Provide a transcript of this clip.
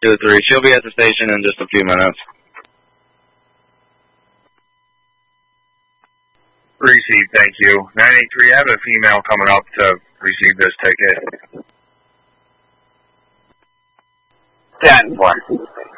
2-3. She'll be at the station in just a few minutes. Received, thank you. 983, I have a female coming up to receive this ticket. 10-4.